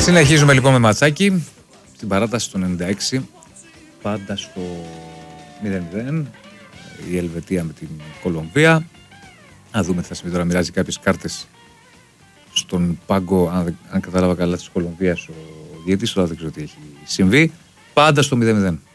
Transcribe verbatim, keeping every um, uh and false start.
Συνεχίζουμε λοιπόν με ματσάκι. Στην παράταση του ενενήντα έξι. Πάντα στο μηδέν μηδέν. Η Ελβετία με την Κολομβία. Να δούμε τι θα συμβεί τώρα. Μοιράζει κάποιες κάρτες στον πάγκο, αν, αν κατάλαβα καλά, της Κολομβίας ο διαιτητής. Τώρα δεν ξέρω τι έχει συμβεί. Πάντα στο μηδέν μηδέν.